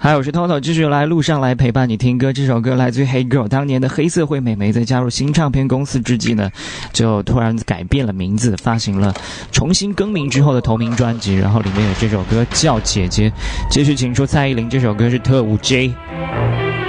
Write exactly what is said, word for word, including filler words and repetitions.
嗨，我是 Toto， 继续来路上来陪伴你听歌。这首歌来自于 Hey Girl， 当年的黑社会美眉在加入新唱片公司之际呢，就突然改变了名字，发行了重新更名之后的同名专辑，然后里面有这首歌叫姐姐。继续请出蔡依林，这首歌是特务 J。